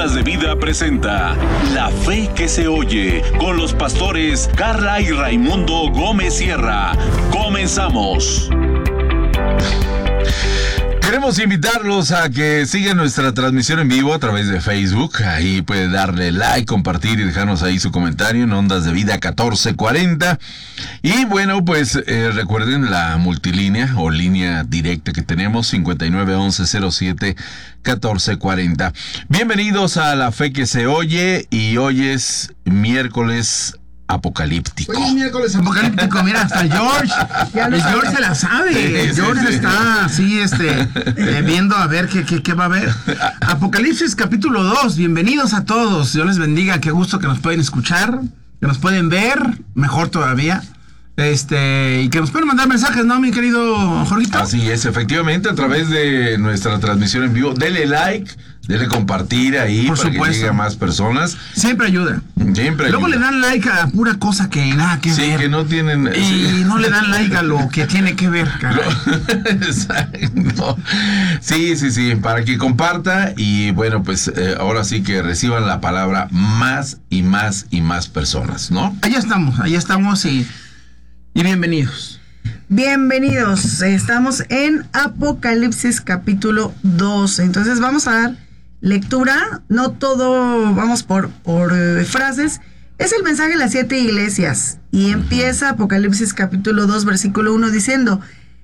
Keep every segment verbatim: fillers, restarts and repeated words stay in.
Ondas de Vida presenta La Fe que se oye con los pastores Carla y Raimundo Gómez Sierra. Comenzamos. Queremos invitarlos a que sigan nuestra transmisión en vivo a través de Facebook. Ahí puede darle like, compartir y dejarnos ahí su comentario en Ondas de Vida catorce cuarenta. Y bueno, pues eh, recuerden la multilínea o línea directa que tenemos, cincuenta y nueve once cero siete catorce cuarenta. Bienvenidos a La Fe que se oye, y hoy es miércoles apocalíptico. Hoy es miércoles apocalíptico, mira, hasta George, el George se la sabe, Sí, George sí, sí. está así, este, eh, viendo a ver qué, qué, qué va a haber. Apocalipsis capítulo dos, bienvenidos a todos, Dios les bendiga, qué gusto que nos pueden escuchar, que nos pueden ver, mejor todavía, este, y que nos pueden mandar mensajes, ¿no, mi querido Jorgito? Así es, efectivamente, a través de nuestra transmisión en vivo. Dele like, dele compartir ahí Por para supuesto. que llegue a más personas. Siempre ayuda. Siempre Luego ayuda. le dan like a pura cosa que nada que Sí, ver. que no tienen... Y sí. no le dan like a lo que tiene que ver, caray. Exacto. Sí, sí, sí, para que comparta y bueno, pues eh, ahora sí que reciban la palabra más y más y más personas, ¿no? Allá estamos, allá estamos y, y bienvenidos. Bienvenidos, estamos en Apocalipsis capítulo doce. Entonces vamos a dar lectura, no todo, vamos por, por eh, frases. Es el mensaje de las siete iglesias y empieza Apocalipsis capítulo dos versículo uno diciendo: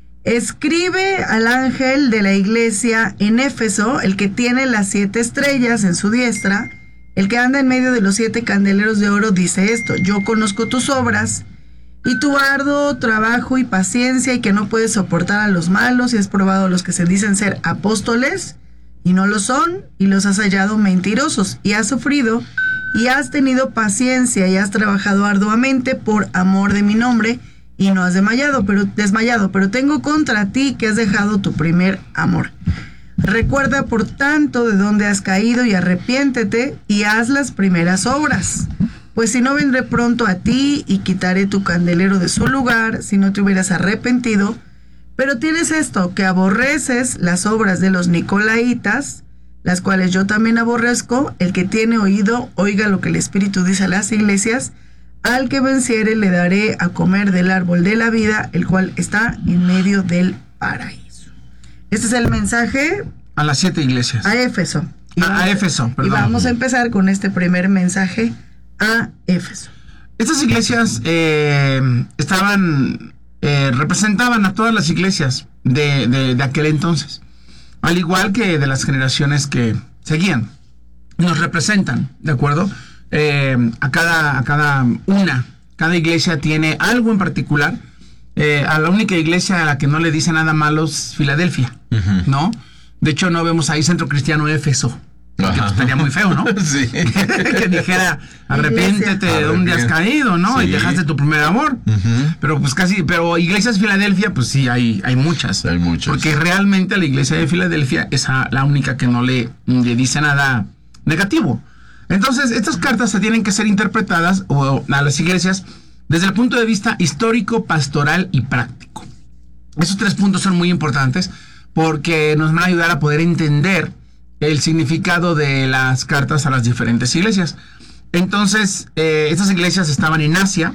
escribe al ángel de la iglesia en Éfeso, el que tiene las siete estrellas en su diestra, el que anda en medio de los siete candeleros de oro, dice esto: yo conozco tus obras y tu arduo trabajo y paciencia, y que no puedes soportar a los malos, y has probado a los que se dicen ser apóstoles y no lo son, y los has hallado mentirosos, y has sufrido y has tenido paciencia y has trabajado arduamente por amor de mi nombre, y no has desmayado, pero desmayado, pero tengo contra ti que has dejado tu primer amor. Recuerda por tanto de dónde has caído y arrepiéntete y haz las primeras obras. Pues si no, vendré pronto a ti y quitaré tu candelero de su lugar, si no te hubieras arrepentido. Pero tienes esto, que aborreces las obras de los nicolaitas, las cuales yo también aborrezco. El que tiene oído, oiga lo que el Espíritu dice a las iglesias. Al que venciere le daré a comer del árbol de la vida, el cual está en medio del paraíso. Este es el mensaje A las siete iglesias. a Éfeso. Y A- a vamos- Éfeso, perdón. Y vamos a empezar con este primer mensaje a Éfeso. Estas iglesias eh, estaban, eh, representaban a todas las iglesias de, de, de aquel entonces, al igual que de las generaciones que seguían. Nos representan, ¿de acuerdo? Eh, a cada, a cada una, cada iglesia tiene algo en particular. Eh, a la única iglesia a la que no le dice nada malo es Filadelfia, Ujú. ¿no? De hecho, no vemos ahí Centro Cristiano Éfeso. Que Ajá. estaría muy feo, ¿no? Sí. Que dijera, arrepiéntete de dónde has caído, ¿no? Sí. Y dejaste tu primer amor. Ujú. Pero pues casi, pero iglesias Filadelfia, pues sí, hay, hay muchas. Hay muchas. Porque realmente la iglesia de Filadelfia es a- la única que no le, le dice nada negativo. Entonces, estas cartas se tienen que ser interpretadas o, a las iglesias desde el punto de vista histórico, pastoral y práctico. Esos tres puntos son muy importantes porque nos van a ayudar a poder entender el significado de las cartas a las diferentes iglesias. Entonces, eh, estas iglesias estaban en Asia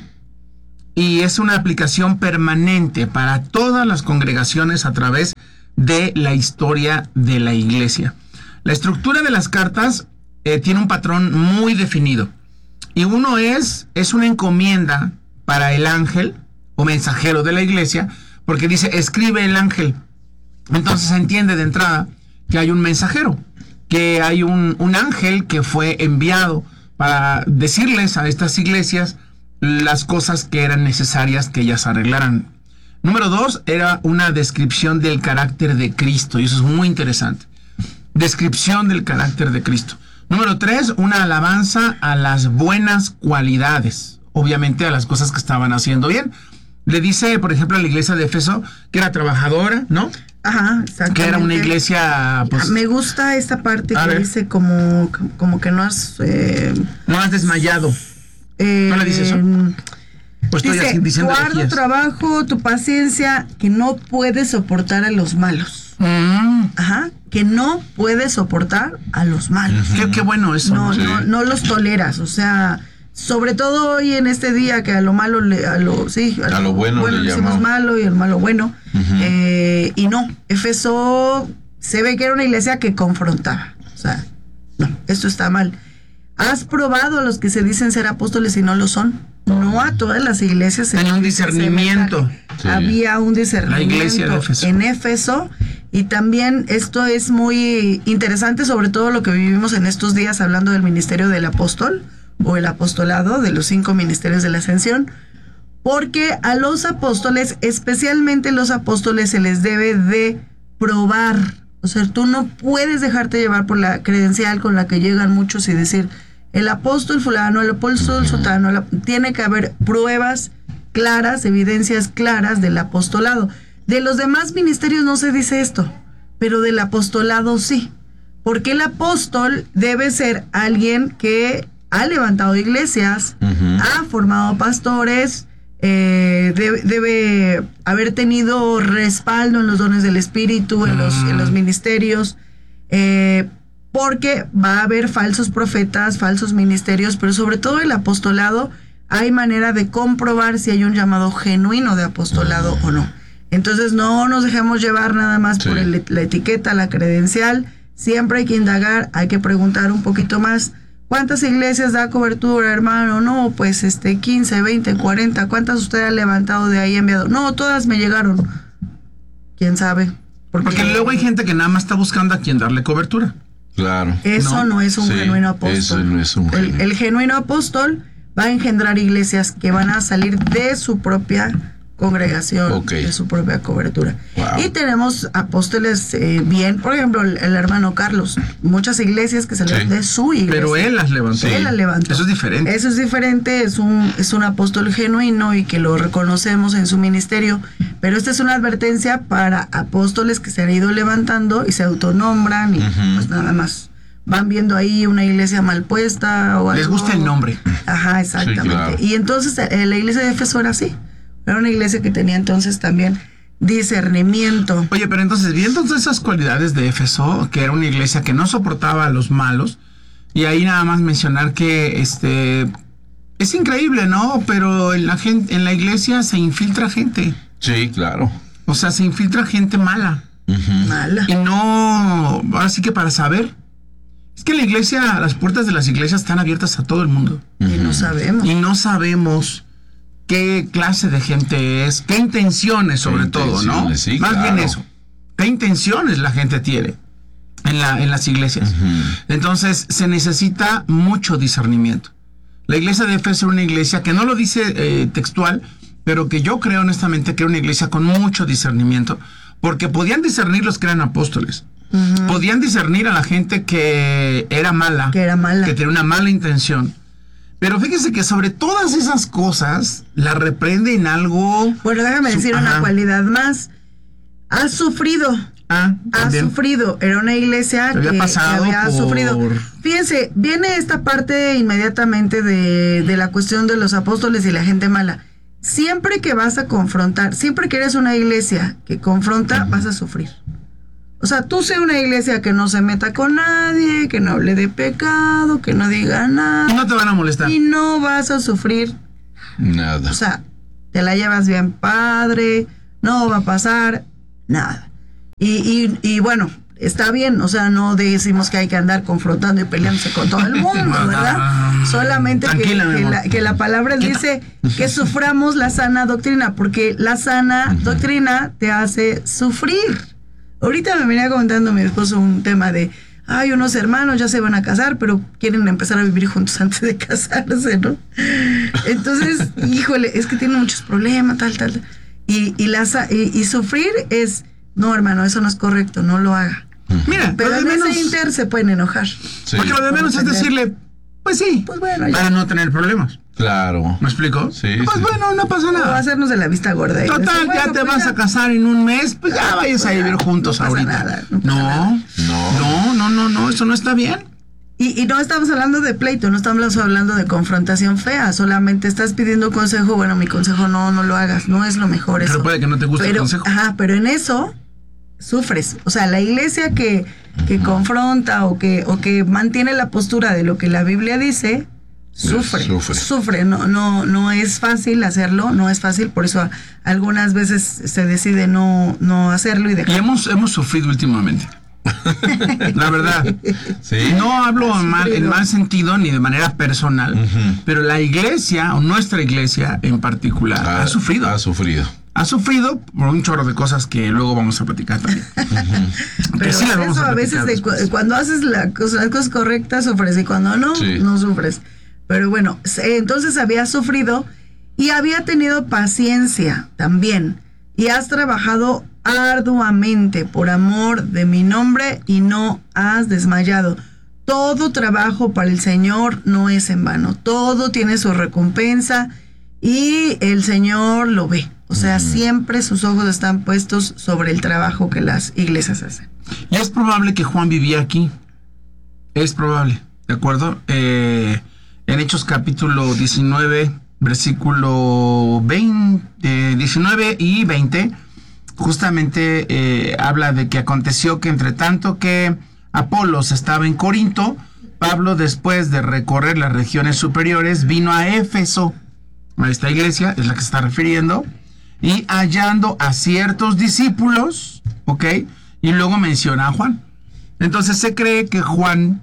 y es una aplicación permanente para todas las congregaciones a través de la historia de la iglesia. La estructura de las cartas eh, tiene un patrón muy definido. Y uno es, es una encomienda para el ángel o mensajero de la iglesia, porque dice, escribe el ángel. Entonces se entiende de entrada que hay un mensajero, que hay un, un ángel que fue enviado para decirles a estas iglesias las cosas que eran necesarias que ellas arreglaran. Número dos, era una descripción del carácter de Cristo, y eso es muy interesante. Descripción del carácter de Cristo. Número tres, una alabanza a las buenas cualidades, obviamente a las cosas que estaban haciendo bien. Le dice, por ejemplo, a la iglesia de Éfeso que era trabajadora, ¿no? Ajá, exactamente. Que era una iglesia, pues, Me gusta esta parte A que ver. dice como, como que no has... Eh, no has desmayado. eh, ¿No le dice eso? Pues estoy dice, así diciendo tu arduo herejías. trabajo, tu paciencia, que no puedes soportar a los malos. Mm. Ajá, que no puedes soportar a los malos. Qué, qué bueno eso. No, Sí. no, no los toleras, o sea, sobre todo hoy en este día que a lo malo le, a lo, sí, A lo bueno le decimos llamamos. malo y al malo bueno. Ujú. Eh, y no, Éfeso se ve que era una iglesia que confrontaba. O sea, no, esto está mal. ¿Has probado a los que se dicen ser apóstoles y no lo son? No a todas las iglesias. se Tenía un dice discernimiento. mensaje. Sí. Había un discernimiento La iglesia de Éfeso. en Éfeso. Y también esto es muy interesante, sobre todo lo que vivimos en estos días hablando del ministerio del apóstol o el apostolado, de los cinco ministerios de la ascensión, porque a los apóstoles, especialmente los apóstoles, se les debe de probar. O sea, tú no puedes dejarte llevar por la credencial con la que llegan muchos y decir, el apóstol fulano, el apóstol sotano, la- tiene que haber pruebas claras, evidencias claras del apostolado. De los demás ministerios no se dice esto, pero del apostolado sí. Porque el apóstol debe ser alguien que ha levantado iglesias, Ujú. ha formado pastores, eh, debe, debe haber tenido respaldo en los dones del Espíritu, en los, en los ministerios, eh, porque va a haber falsos profetas, falsos ministerios, pero sobre todo el apostolado hay manera de comprobar si hay un llamado genuino de apostolado o no. Entonces no nos dejemos llevar nada más Sí. por el- la etiqueta, la credencial. Siempre hay que indagar, hay que preguntar un poquito más. ¿Cuántas iglesias da cobertura, hermano? No, pues este quince, veinte, cuarenta. ¿Cuántas usted ha levantado de ahí enviado? No, todas me llegaron. ¿Quién sabe? Porque luego hay gente que nada más está buscando a quien darle cobertura. Claro. Eso no, No. es un Sí, genuino apóstol. eso no es un el, genuino. el genuino apóstol va a engendrar iglesias que van a salir de su propia congregación, Ok. de su propia cobertura. Wow. Y tenemos apóstoles eh, bien, por ejemplo, el, el hermano Carlos, muchas iglesias que salieron Sí. de su iglesia. Pero él las levantó. Sí. Él la levantó. Eso es diferente. Eso es diferente, es un, es un apóstol genuino y que lo reconocemos en su ministerio. Pero esta es una advertencia para apóstoles que se han ido levantando y se autonombran y Ujú. pues nada más. Van viendo ahí una iglesia mal puesta o algo. Les gusta el nombre. Ajá, exactamente. Sí, claro. Y entonces eh, la iglesia de Éfeso era así. Era una iglesia que tenía entonces también discernimiento. Oye, pero entonces, viendo todas esas cualidades de Éfeso, que era una iglesia que no soportaba a los malos, y ahí nada más mencionar que este es increíble, ¿no? Pero en la gente, en la iglesia se infiltra gente. Sí, claro. O sea, se infiltra gente mala. Ujú. Mala. Y no, ahora sí que para saber. Es que la iglesia, las puertas de las iglesias están abiertas a todo el mundo. Y no sabemos. Y no sabemos qué clase de gente es, qué intenciones sobre Qué todo, ¿no? intenciones, sí, Más claro. bien eso. ¿Qué intenciones la gente tiene en, la, en las iglesias? Ujú. Entonces, se necesita mucho discernimiento. La iglesia de Éfeso era una iglesia que no lo dice eh, textual, pero que yo creo honestamente que era una iglesia con mucho discernimiento, porque podían discernir los que eran apóstoles. Ujú. Podían discernir a la gente que era mala, Que era mala. que tenía una mala intención. Pero fíjese que sobre todas esas cosas la reprende en algo. Bueno, déjame Su- decir una ajá. cualidad más. Has sufrido. Ah, Ha también. sufrido. Era una iglesia Había que, pasado que había por- sufrido. Fíjense, viene esta parte inmediatamente de, de la cuestión de los apóstoles y la gente mala. Siempre que vas a confrontar, siempre que eres una iglesia que confronta, vas a sufrir. O sea, tú sé una iglesia que no se meta con nadie, que no hable de pecado, que no diga nada. Y no te van a molestar. Y no vas a sufrir. Nada. O sea, te la llevas bien padre, no va a pasar nada. Y, y, y bueno, está bien, o sea, no decimos que hay que andar confrontando y peleándose con todo el mundo, ¿verdad? Solamente que, Tranquila, mi que, amor. la, que la palabra dice que suframos la sana doctrina, porque la sana doctrina te hace sufrir. Ahorita me venía comentando mi esposo un tema de, ay, unos hermanos ya se van a casar, pero quieren empezar a vivir juntos antes de casarse, ¿no? Entonces, híjole, es que tienen muchos problemas, tal, tal. Y, y, la, sa- y, y sufrir es, no, hermano, eso no es correcto, no lo haga. Mira, Pero lo de en menos, ese inter se pueden enojar. Sí, porque lo de menos es Vamos a decirle, pues sí, Pues bueno, ya. para no tener problemas. claro. ¿Me explico? Sí, Pues sí. bueno, no pasa O nada. hacernos de la vista gorda. y Total, decir, ya bueno, te pues vas ya. a casar en un mes, pues ya vayas a vivir juntos no pasa ahorita. nada, no pasa no, nada. no, no, no, no, eso no está bien. Y, y no estamos hablando de pleito, no estamos hablando de confrontación fea, solamente estás pidiendo consejo, bueno, mi consejo no, no lo hagas, no es lo mejor eso. Pero puede que no te guste el Pero, consejo. ajá, pero en eso sufres. O sea, la iglesia que, que confronta o que, o que mantiene la postura de lo que la Biblia dice, sufre, sufre. Sufre. No, no, no es fácil hacerlo, no es fácil, por eso algunas veces se decide no, no hacerlo y dejar. Y hemos, hemos sufrido últimamente. La verdad. ¿Sí? No hablo en mal, en mal sentido ni de manera personal, uh-huh. pero la iglesia, o nuestra iglesia en particular, ha, ha sufrido. Ha sufrido. Ha sufrido por un chorro de cosas que luego vamos a platicar también. Uh-huh. Pero sí eso a, a veces de, cu- cuando haces la cosa, las cosas correctas sufres y cuando no, sí. no sufres. Pero bueno, entonces había sufrido y había tenido paciencia también. Y has trabajado arduamente por amor de mi nombre y no has desmayado. Todo trabajo para el Señor no es en vano. Todo tiene su recompensa y el Señor lo ve. O sea, uh-huh. siempre sus ojos están puestos sobre el trabajo que las iglesias hacen. Y es probable que Juan vivía aquí. Es probable, ¿de acuerdo? Eh, en Hechos capítulo diecinueve, versículo veinte, eh, diecinueve y veinte, justamente eh, habla de que aconteció que entre tanto que Apolos estaba en Corinto, Pablo, después de recorrer las regiones superiores, vino a Éfeso. A esta iglesia es la que se está refiriendo. Y hallando a ciertos discípulos, ¿ok? Y luego menciona a Juan. Entonces se cree que Juan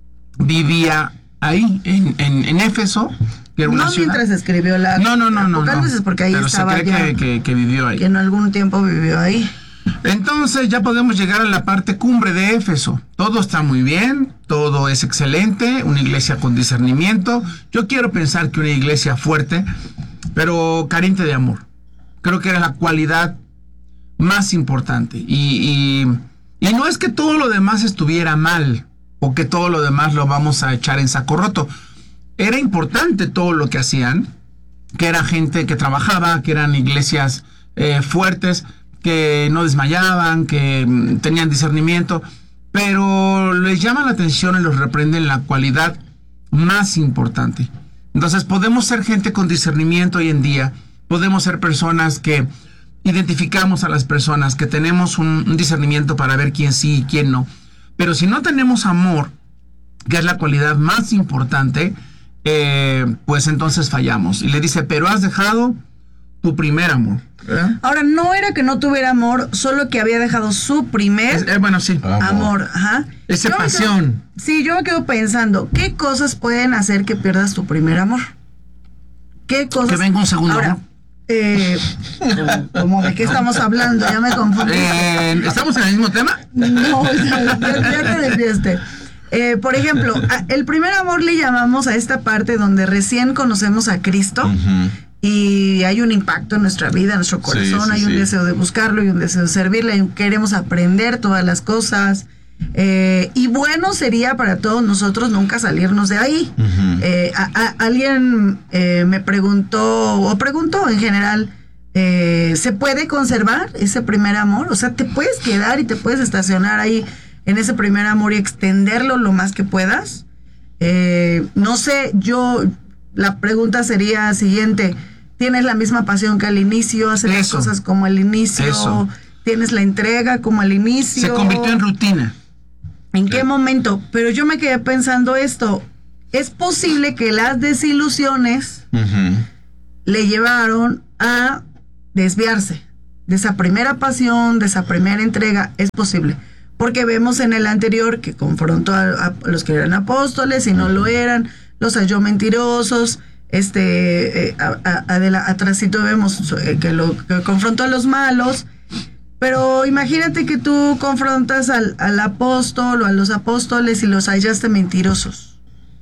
vivía ahí, en, en, en Éfeso, que era una no ciudad. Mientras escribió la... No, no, no, no. no. Porque ahí Pero estaba se cree ya, que, que, que vivió ahí. Que en algún tiempo vivió ahí. Entonces ya podemos llegar a la parte cumbre de Éfeso. Todo está muy bien, todo es excelente, una iglesia con discernimiento. Yo quiero pensar que una iglesia fuerte, pero carente de amor. Creo que era la cualidad más importante. Y, y, y no es que todo lo demás estuviera mal, o que todo lo demás lo vamos a echar en saco roto. Era importante todo lo que hacían, que era gente que trabajaba, que eran iglesias eh, fuertes, que no desmayaban, que mm, tenían discernimiento, pero les llama la atención y los reprenden la cualidad más importante. Entonces podemos ser gente con discernimiento hoy en día, podemos ser personas que identificamos a las personas, que tenemos un, un discernimiento para ver quién sí y quién no, pero si no tenemos amor, que es la cualidad más importante, eh, pues entonces fallamos. Y le dice, pero has dejado tu primer amor. ¿Eh? Ahora, no era que no tuviera amor, solo que había dejado su primer es, eh, bueno, sí. amor. amor. Ajá. Esa pasión. Quedo, sí, yo me quedo pensando, ¿qué cosas pueden hacer que pierdas tu primer amor? ¿Qué cosas? Que venga un segundo Ahora, amor. Eh, ¿cómo de qué estamos hablando? Ya me confundí. Eh, ¿Estamos en el mismo tema? No, ya, ya, ya te desviaste. Eh, por ejemplo, a, el primer amor le llamamos a esta parte donde recién conocemos a Cristo. Uh-huh. Y hay un impacto en nuestra vida, en nuestro corazón, sí, sí, hay un sí. deseo de buscarlo y un deseo de servirle, y queremos aprender todas las cosas. Eh, y bueno sería para todos nosotros nunca salirnos de ahí. Uh-huh. Eh, a, a, alguien eh, me preguntó, o preguntó en general, eh, ¿se puede conservar ese primer amor? O sea, ¿te puedes quedar y te puedes estacionar ahí en ese primer amor y extenderlo lo más que puedas? Eh, no sé, yo... La pregunta sería siguiente: ¿tienes la misma pasión que al inicio? ¿Haces las cosas como al inicio? Eso. ¿Tienes la entrega como al inicio? Se convirtió en rutina. ¿En sí. qué momento? Pero yo me quedé pensando esto. Es posible que las desilusiones uh-huh. le llevaron a desviarse de esa primera pasión, de esa primera entrega. Es posible. Porque vemos en el anterior que confrontó a, a los que eran apóstoles y no uh-huh. lo eran. Los halló mentirosos, este, eh, atrásito vemos eh, que lo que confrontó a los malos, pero imagínate que tú confrontas al, al apóstol o a los apóstoles y los hallaste mentirosos.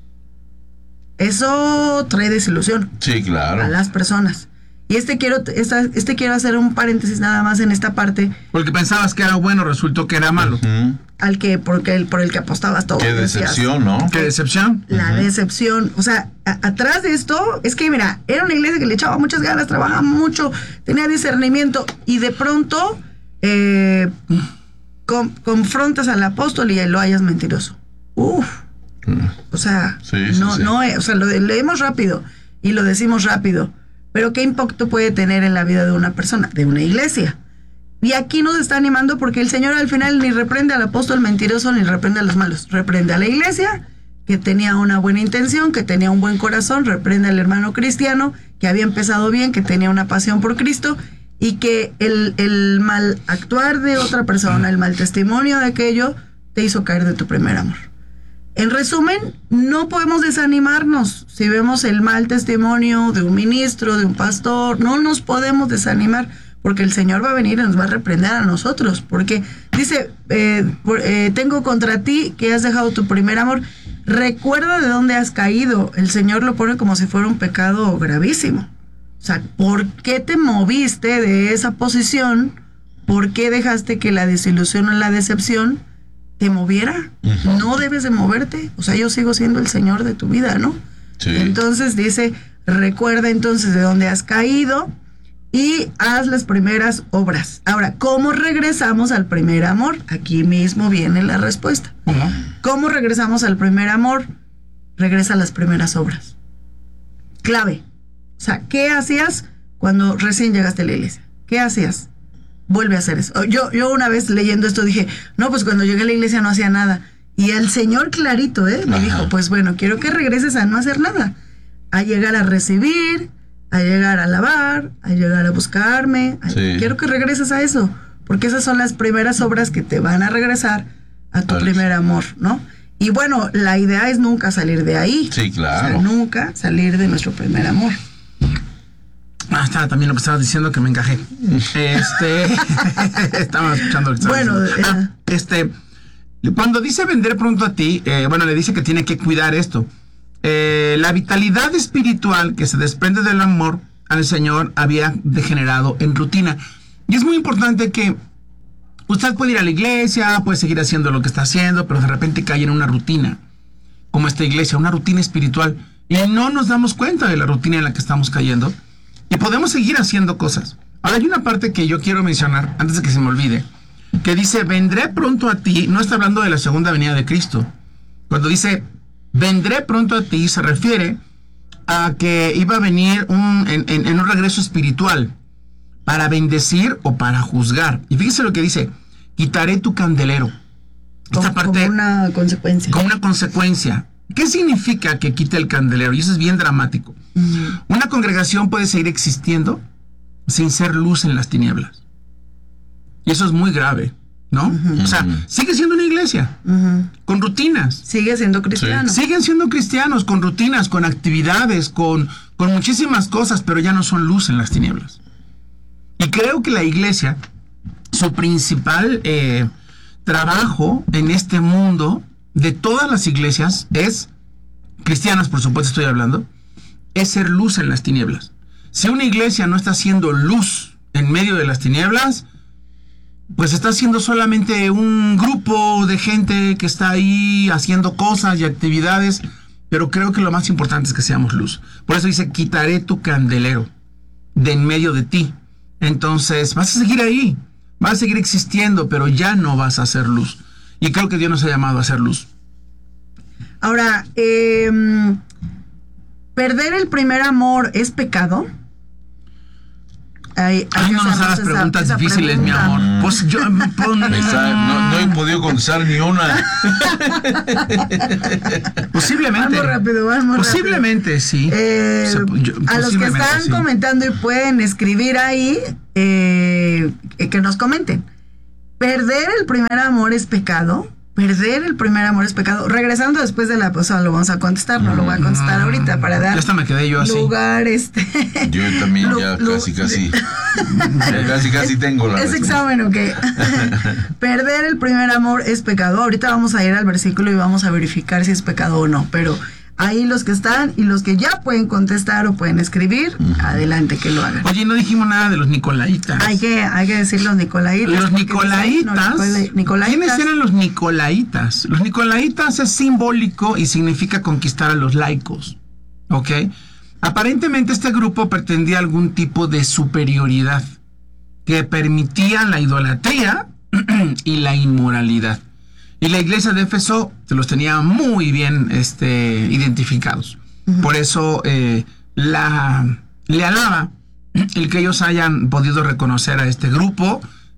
Eso trae desilusión. Sí, claro. A las personas. Y este quiero, esta, este quiero hacer un paréntesis nada más en esta parte. Porque pensabas que era bueno, resultó que era malo. Uh-huh. Al que, porque el, por el que apostabas todo. Qué decepción, ¿no? Qué decepción. La uh-huh. decepción. O sea, a, atrás de esto, es que mira, era una iglesia que le echaba muchas ganas, trabajaba mucho, tenía discernimiento, y de pronto eh, con, confrontas al apóstol y lo hayas mentiroso. Uf. Uh-huh. O sea, sí, sí, no, sí. no, o sea, lo leemos rápido y lo decimos rápido. Pero ¿qué impacto puede tener en la vida de una persona, de una iglesia? Y aquí nos está animando porque el Señor al final ni reprende al apóstol mentiroso ni reprende a los malos. Reprende a la iglesia, que tenía una buena intención, que tenía un buen corazón. Reprende al hermano cristiano, que había empezado bien, que tenía una pasión por Cristo. Y que el, el mal actuar de otra persona, el mal testimonio de aquello, te hizo caer de tu primer amor. En resumen, no podemos desanimarnos. Si vemos el mal testimonio de un ministro, de un pastor, no nos podemos desanimar. Porque el Señor va a venir y nos va a reprender a nosotros. Porque dice, eh, eh, tengo contra ti que has dejado tu primer amor. Recuerda de dónde has caído. El Señor lo pone como si fuera un pecado gravísimo. O sea, ¿por qué te moviste de esa posición? ¿Por qué dejaste que la desilusión o la decepción te moviera? Uh-huh. No debes de moverte. O sea, yo sigo siendo el Señor de tu vida, ¿no? Sí. Entonces dice, recuerda entonces de dónde has caído y haz las primeras obras. Ahora, ¿cómo regresamos al primer amor? Aquí mismo viene la respuesta. Uh-huh. ¿Cómo regresamos al primer amor? Regresa a las primeras obras. Clave. O sea, ¿qué hacías cuando recién llegaste a la iglesia? ¿Qué hacías? Vuelve a hacer eso. Yo, yo una vez leyendo esto dije, no, pues cuando llegué a la iglesia no hacía nada. Y el Señor clarito, ¿eh? Me Ajá. dijo, pues bueno, quiero que regreses a no hacer nada. A llegar a recibir, a llegar a alabar, a llegar a buscarme. A... Sí. Quiero que regreses a eso. Porque esas son las primeras obras que te van a regresar a tu Alex. primer amor, ¿no? Y bueno, la idea es nunca salir de ahí. Sí, claro. O sea, nunca salir de nuestro primer amor. Ah, estaba también lo que estabas diciendo que me encajé. Este. Estaba escuchando lo que estabas Bueno, diciendo. Ah, este. Cuando dice vendré pronto a ti, eh, bueno, le dice que tiene que cuidar esto. Eh, la vitalidad espiritual que se desprende del amor al Señor había degenerado en rutina. Y es muy importante que usted puede ir a la iglesia, puede seguir haciendo lo que está haciendo, pero de repente cae en una rutina, como esta iglesia, una rutina espiritual. Y no nos damos cuenta de la rutina en la que estamos cayendo. Y podemos seguir haciendo cosas. Ahora hay una parte que yo quiero mencionar, antes de que se me olvide, que dice, vendré pronto a ti, no está hablando de la segunda venida de Cristo. Cuando dice, vendré pronto a ti, se refiere a que iba a venir un, en, en, en un regreso espiritual, para bendecir o para juzgar. Y fíjese lo que dice, quitaré tu candelero. Esta parte, como una consecuencia. Como una consecuencia. ¿Qué significa que quite el candelero? Y eso es bien dramático. Uh-huh. Una congregación puede seguir existiendo sin ser luz en las tinieblas. Y eso es muy grave, ¿no? Uh-huh. O sea, sigue siendo una iglesia, uh-huh. con rutinas. Sigue siendo cristiano. Sí. Siguen siendo cristianos, con rutinas, con actividades, con, con muchísimas cosas, pero ya no son luz en las tinieblas. Y creo que la iglesia, su principal eh, trabajo en este mundo, de todas las iglesias, es, cristianas por supuesto estoy hablando, es ser luz en las tinieblas. Si una iglesia no está haciendo luz en medio de las tinieblas, pues está siendo solamente un grupo de gente que está ahí haciendo cosas y actividades, pero creo que lo más importante es que seamos luz. Por eso dice, quitaré tu candelero de en medio de ti. Entonces vas a seguir ahí, vas a seguir existiendo, pero ya no vas a hacer luz. Y creo que Dios nos ha llamado a hacer luz. Ahora, eh, ¿perder el primer amor es pecado? Hay, hay Ay, no nos hagas preguntas esa, difíciles, esa pregunta. Mi amor. Pues yo pon... no, no he podido contestar ni una. Posiblemente. Vamos rápido, vamos Posiblemente, rápido. sí. Eh, o sea, yo, a los que están sí. comentando y pueden escribir ahí, eh, que nos comenten. ¿Perder el primer amor es pecado? ¿Perder el primer amor es pecado? Regresando después de la pausa lo vamos a contestar, no lo voy a contestar ahorita para dar ya hasta me quedé yo así. lugar este. Yo también ya lo, casi casi casi casi tengo la es examen o qué. Perder el primer amor es pecado. Ahorita vamos a ir al versículo y vamos a verificar si es pecado o no, pero ahí los que están y los que ya pueden contestar o pueden escribir, uh-huh. adelante que lo hagan. Oye, no dijimos nada de los nicolaitas. Hay que, hay que decir los nicolaitas. Los nicolaitas, no, nicolaitas. ¿Quiénes eran los nicolaitas? Los nicolaitas es simbólico y significa conquistar a los laicos. ¿Ok? Aparentemente este grupo pretendía algún tipo de superioridad que permitía la idolatría y la inmoralidad. Y la iglesia de Éfeso se los tenía muy bien este, identificados. Uh-huh. Por eso eh, la, le alaba el que ellos hayan podido reconocer a este grupo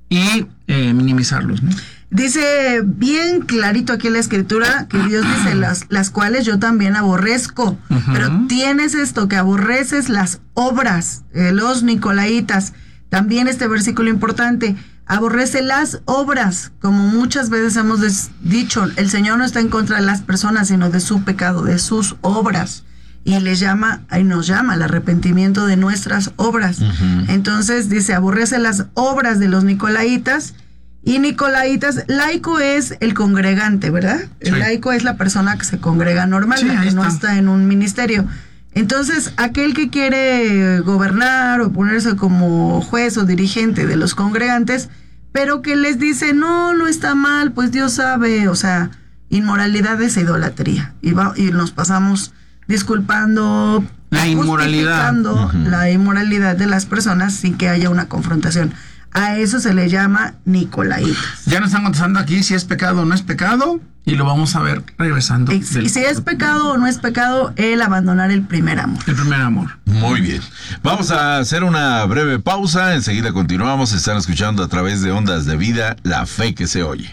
y eh, minimizarlos, ¿no? Dice bien clarito aquí en la escritura que Dios dice las, las cuales yo también aborrezco. Uh-huh. Pero tienes esto, que aborreces las obras, eh, los nicolaitas. También este versículo importante, aborrece las obras. Como muchas veces hemos des- dicho, el Señor no está en contra de las personas, sino de su pecado, de sus obras. Y les llama, y nos llama al arrepentimiento de nuestras obras. Uh-huh. Entonces dice, aborrece las obras de los nicolaitas. Y nicolaitas, laico es el congregante, ¿verdad? Sí. El laico es la persona que se congrega normal, sí, la que no está en un ministerio. Entonces, aquel que quiere gobernar o ponerse como juez o dirigente de los congregantes, pero que les dice, no, no está mal, pues Dios sabe, o sea, inmoralidad es idolatría. Y, va, y nos pasamos disculpando, la inmoralidad. Uh-huh. La inmoralidad de las personas sin que haya una confrontación. A eso se le llama nicolaitas. Ya nos están contestando aquí si es pecado o no es pecado, y lo vamos a ver regresando. Y, del... y si es pecado o no es pecado, el abandonar el primer amor. El primer amor. Muy bien. Vamos a hacer una breve pausa. Enseguida continuamos. Están escuchando a través de Ondas de Vida, La Fe que se oye.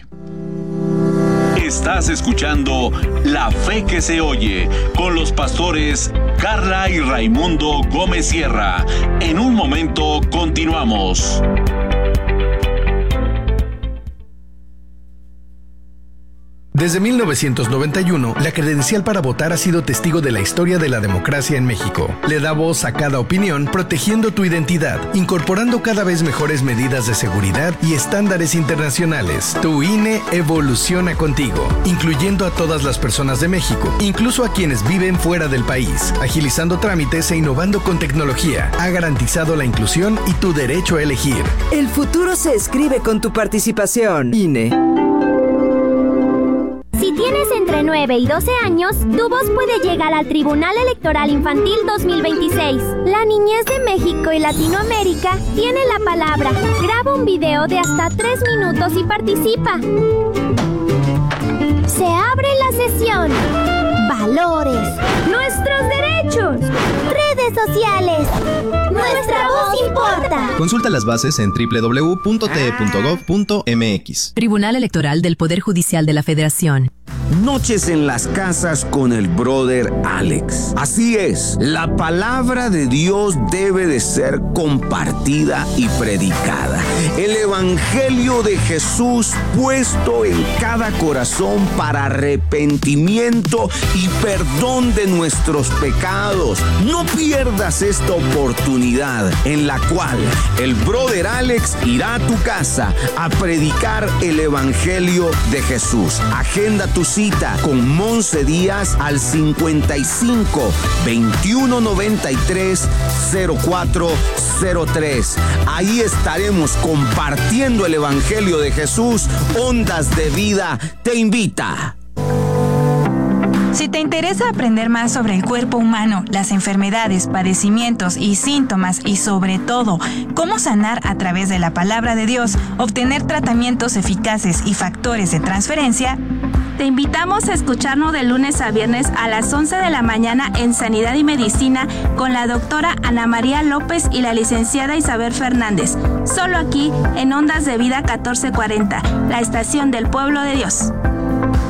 Estás escuchando La Fe que se oye con los pastores Carla y Raimundo Gómez Sierra. En un momento continuamos. Desde mil novecientos noventa y uno, la credencial para votar ha sido testigo de la historia de la democracia en México. Le da voz a cada opinión, protegiendo tu identidad, incorporando cada vez mejores medidas de seguridad y estándares internacionales. Tu I N E evoluciona contigo, incluyendo a todas las personas de México, incluso a quienes viven fuera del país, agilizando trámites e innovando con tecnología. Ha garantizado la inclusión y tu derecho a elegir. El futuro se escribe con tu participación. I N E. Si tienes entre nueve y doce años, tu voz puede llegar al Tribunal Electoral Infantil dos mil veintiséis. La niñez de México y Latinoamérica tiene la palabra. Graba un video de hasta tres minutos y participa. Se abre la sesión. Valores. Nuestros derechos. Redes sociales. Nuestra voz importa. Consulta las bases en doble u doble u doble u punto t e punto gov punto m x. Tribunal Electoral del Poder Judicial de la Federación. Noches en las casas con el brother Alex. Así es, la palabra de Dios debe de ser compartida y predicada. El evangelio de Jesús puesto en cada corazón para arrepentimiento y perdón de nuestros pecados. No pierdas esta oportunidad en la cual el brother Alex irá a tu casa a predicar el evangelio de Jesús. Agenda tu cita con Monse Díaz al cincuenta y cinco, veintiuno noventa y tres, cero cuatro cero tres. Ahí estaremos compartiendo el evangelio de Jesús. Ondas de Vida te invita. Si te interesa aprender más sobre el cuerpo humano, las enfermedades, padecimientos y síntomas y sobre todo cómo sanar a través de la palabra de Dios, obtener tratamientos eficaces y factores de transferencia, te invitamos a escucharnos de lunes a viernes a las once de la mañana en Sanidad y Medicina con la doctora Ana María López y la licenciada Isabel Fernández. Solo aquí en Ondas de Vida catorce cuarenta, la estación del pueblo de Dios.